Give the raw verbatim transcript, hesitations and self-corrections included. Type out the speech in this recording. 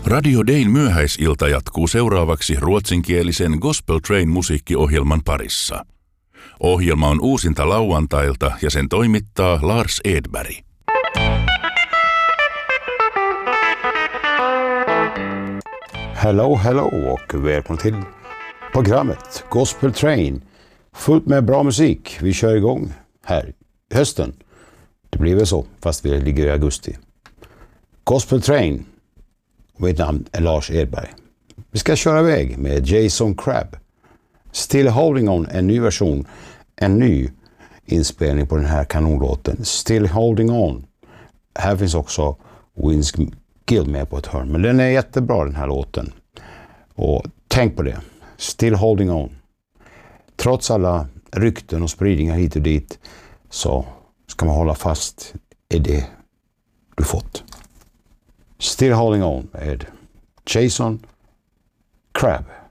Radio Dayn myöhäisilta jatkuu seuraavaksi ruotsinkielisen Gospel Train musiikkiohjelman parissa. Ohjelma on uusinta lauantailta ja sen toimittaa Lars Edberg. Hello, hello och välkommen till programmet Gospel Train. Fullt med bra musik. Vi kör igång här i hösten. Det blir väl så, fast vi ligger i augusti. Gospel Train. Mitt namn är Lars Edberg. Vi ska köra iväg med Jason Crabb. Still Holding On, en ny version. En ny inspelning på den här kanonlåten. Still Holding On. Här finns också Vince Gill med på ett hörn. Men den är jättebra, den här låten. Och tänk på det. Still Holding On. Trots alla rykten och spridningar hit och dit så ska man hålla fast i det du fått. Still Holding On med Jason Crabb.